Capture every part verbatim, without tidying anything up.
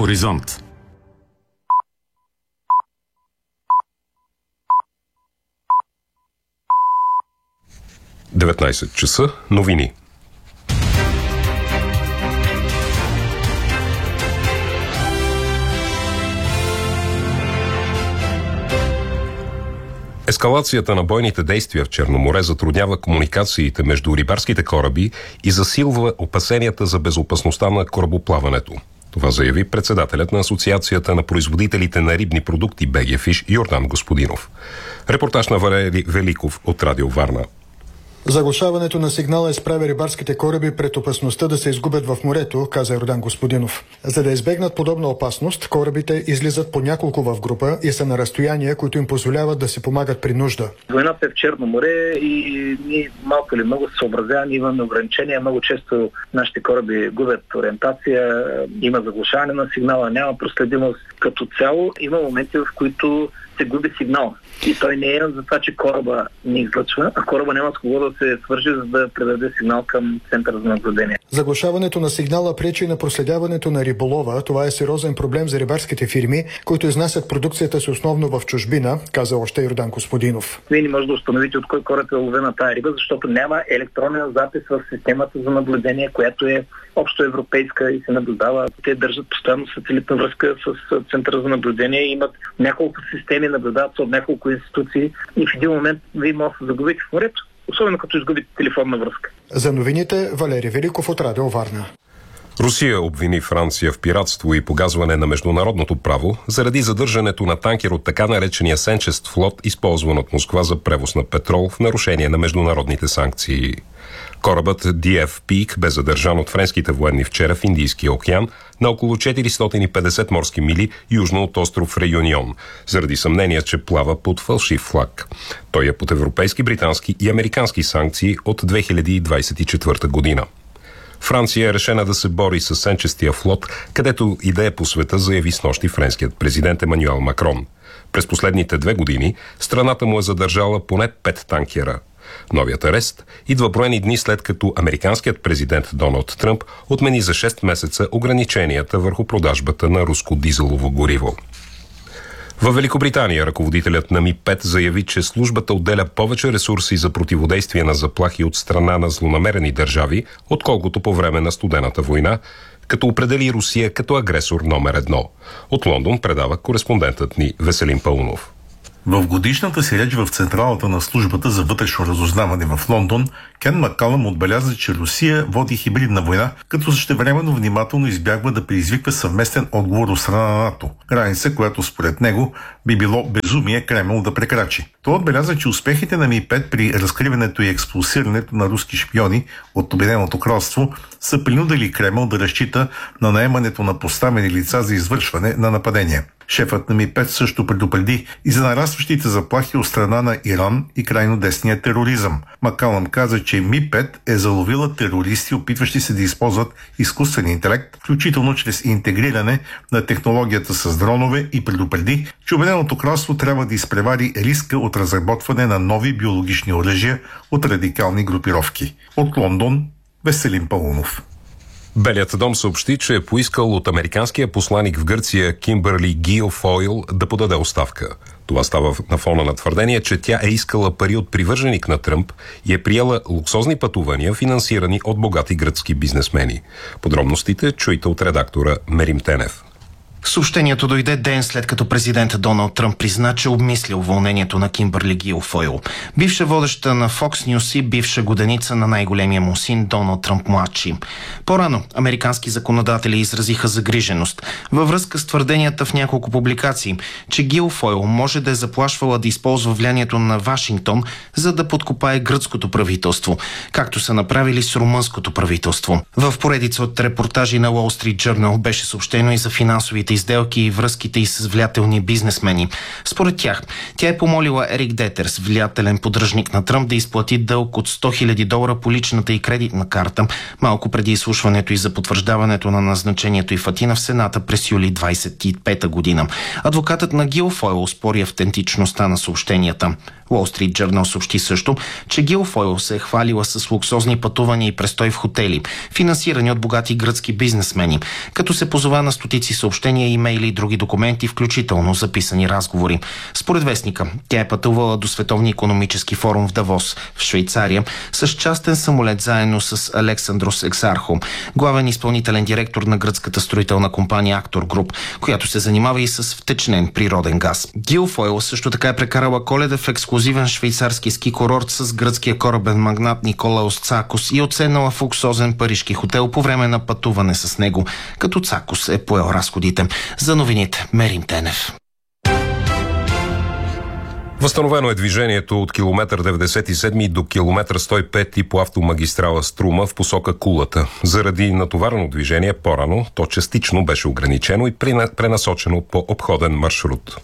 Хоризонт. деветнайсет часа, новини. Ескалацията на бойните действия в Черно море затруднява комуникациите между рибарските кораби и засилва опасенията за безопасността на корабоплаването. Това заяви председателят на Асоциацията на производителите на рибни продукти би джи Фиш Йордан Господинов. Репортаж на Валери Великов от Радио Варна. Заглушаването на сигнала изправя рибарските кораби пред опасността да се изгубят в морето, каза Йордан Господинов. За да избегнат подобна опасност, корабите излизат по няколко в група и са на разстояния, които им позволяват да си помагат при нужда. Войната е в Черно море и ние малко или много се съобразяваме, имаме ограничения. Много често нашите кораби губят ориентация, има заглушаване на сигнала, няма проследимост. Като цяло има моменти, в които се губи сигнал. И той не е за това, че кораба не излъчва, а кораба няма с кого да се свържи, за да предаде сигнал към центъра за наблюдение. Заглушаването на сигнала пречи на проследяването на риболова. Това е сериозен проблем за рибарските фирми, които изнасят продукцията си основно в чужбина, каза още Йордан Господинов. Вие не може да установите от кой кораб е ловена тая риба, защото няма електронен запис в системата за наблюдение, която е общо европейска и се наблюдава. Те държат постоянно сателитна връзка с центъра за наблюдение и имат няколко системи, наблюдават се от няколко институции и в един момент вие може да се загубите в морето, особено като изгубите телефонна връзка. За новините Валери Великов от Радио Варна. Русия обвини Франция в пиратство и погазване на международното право заради задържането на танкер от така наречения Сенчест флот, използван от Москва за превоз на петрол в нарушение на международните санкции. Корабът Ди Еф Пик бе задържан от френските военни вчера в Индийския океан на около четиристотин и петдесет морски мили южно от остров Реюнион, заради съмнение, че плава под фалшив флаг. Той е под европейски, британски и американски санкции от две хиляди двадесет и четвърта година. Франция е решена да се бори с сенчестия флот, където идея по света заяви снощи френският президент Емануел Макрон. През последните две години страната му е задържала поне пет танкера. Новият арест идва броени дни след като американският президент Доналд Тръмп отмени за шест месеца ограниченията върху продажбата на руско дизелово гориво. Във Великобритания ръководителят на Ми пет заяви, че службата отделя повече ресурси за противодействие на заплахи от страна на злонамерени държави, отколкото по време на студената война, като определи Русия като агресор номер едно. От Лондон предава кореспондентът ни Веселин Паунов. В годишната си реч в централата на службата за вътрешно разузнаване в Лондон, Кен Маккалъм отбеляза, че Русия води хибридна война, като същевременно внимателно избягва да предизвиква съвместен отговор от страна на НАТО. Граница, която според него би било безумие Кремъл да прекрачи. Той отбеляза, че успехите на Ми пет при разкриването и експулсирането на руски шпиони от Обединеното кралство са принудили Кремъл да разчита на наемането на поставени лица за извършване на нападения. Шефът на Ми пет също предупреди и за нарастващите заплахи от страна на Иран и крайно десния тероризъм. Маккалъм каза, че Ми пет е заловила терористи, опитващи се да използват изкуствен интелект, включително чрез интегриране на технологията с дронове, и предупреди, че Обединеното кралство трябва да изпревари риска от разработване на нови биологични оръжия от радикални групировки. От Лондон, Веселин Паунов. Белият дом съобщи, че е поискал от американския посланик в Гърция Кимбърли Гиофойл да подаде оставка. Това става на фона на твърдение, че тя е искала пари от привърженик на Тръмп и е приела луксозни пътувания, финансирани от богати гръцки бизнесмени. Подробностите чуйте от редактора Мерим Тенев. Съобщението дойде ден след като президент Доналд Тръмп призна, че обмисля уволнението на Кимбърли Гиофойл. Бивша водеща на Fox News и бивша годеница на най-големия му син Доналд Тръмп младши. По-рано американски законодатели изразиха загриженост във връзка с твърденията в няколко публикации, че Гиофойл може да е заплашвала да използва влиянието на Вашингтон, за да подкопае гръцкото правителство, както са направили с румънското правителство. В поредица от репортажи на Wall Street Journal беше съобщено и за финансовите изделки и връзките й с влиятелни бизнесмени. Според тях, тя е помолила Ерик Детърс, влиятелен поддръжник на Тръмп, да изплати дълг от сто хиляди долара по личната и кредитна карта, малко преди изслушването и за потвърждаването на назначението й в Атина в Сената през юли двадесет и пета година. Адвокатът на Гиофойл оспори автентичността на съобщенията. Wall Street Journal съобщи също, че Guilfoyle се е хвалила с луксозни пътувания и престой в хотели, финансирани от богати гръцки бизнесмени, като се позова на стотици съобщения, имейли и други документи, включително записани разговори. Според вестника, тя е пътувала до Световния икономически форум в Давос, в Швейцария, с частен самолет заедно с Александрос Ексархо, главен изпълнителен директор на гръцката строителна компания Актор Груп, която се занимава и с втечнен природен газ. Guilfoyle също така е прекарала Коледа в ексклузивен швейцарски ски курорт с гръцкия корабен магнат Николаос Цакос и оценала в луксозен парижки хотел по време на пътуване с него, като Цакос е поел разходите. За новините Мерим Тенев. Възстановено е движението от километър деветдесет и седем до километър сто и пет и по автомагистрала Струма в посока Кулата. Заради натоварено движение по-рано, то частично беше ограничено и пренасочено по обходен маршрут.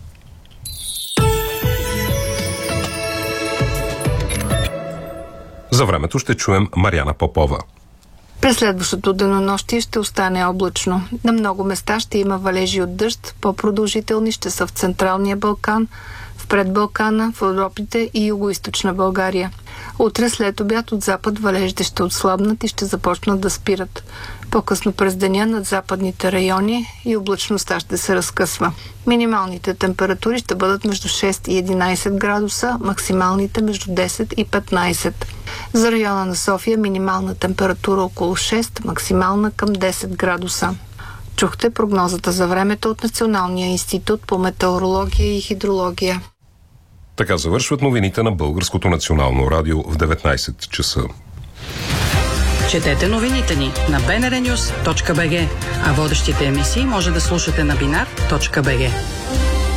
За времето ще чуем Мариана Попова. През следващото денонощие ще остане облачно. На много места ще има валежи от дъжд, по-продължителни ще са в Централния Балкан, в Предбалкана, в Родопите и Югоизточна България. Утре след обяд от запад валежите ще отслабнат и ще започнат да спират. По-късно през деня над западните райони и облачността ще се разкъсва. Минималните температури ще бъдат между шест и единайсет градуса, максималните между десет и петнайсет. За района на София минимална температура около шест, максимална към десет градуса. Чухте прогнозата за времето от Националния институт по метеорология и хидрология. Така завършват новините на Българското национално радио в деветнайсет часа. Четете новините ни на би ен ар нюс точка би джи, а водещите емисии може да слушате на бинар точка би джи.